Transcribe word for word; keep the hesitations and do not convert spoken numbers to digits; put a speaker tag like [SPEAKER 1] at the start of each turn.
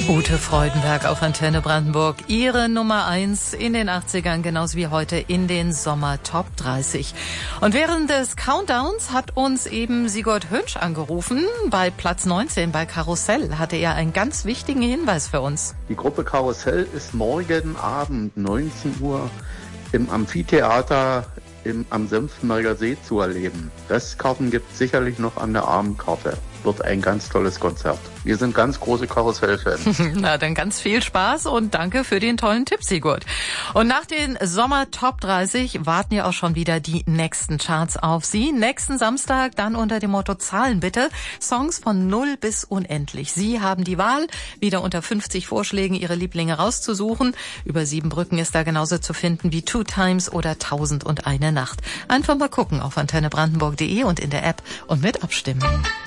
[SPEAKER 1] Ute Freudenberg auf Antenne Brandenburg. Ihre Nummer eins in den achtzigern, genauso wie heute in den Sommer Top dreißig. Und während des Countdowns hat uns eben Sigurd Hönsch angerufen. Bei Platz neunzehn bei Karussell hatte er einen ganz wichtigen Hinweis für uns.
[SPEAKER 2] Die Gruppe Karussell ist morgen Abend neunzehn Uhr im Amphitheater im, am Senftenberger See zu erleben. Restkarten gibt es sicherlich noch an der Abendkarte. Wird ein ganz tolles Konzert. Wir sind ganz große Karussell-Fans.
[SPEAKER 1] Na, dann ganz viel Spaß und danke für den tollen Tipp, Sigurd. Und nach den Sommer Top dreißig warten ja auch schon wieder die nächsten Charts auf Sie. Nächsten Samstag dann unter dem Motto Zahlen bitte. Songs von null bis unendlich. Sie haben die Wahl, wieder unter fünfzig Vorschlägen Ihre Lieblinge rauszusuchen. Über sieben Brücken ist da genauso zu finden wie Two Times oder Tausend und eine Nacht. Einfach mal gucken auf antenne brandenburg punkt de und in der App und mit abstimmen.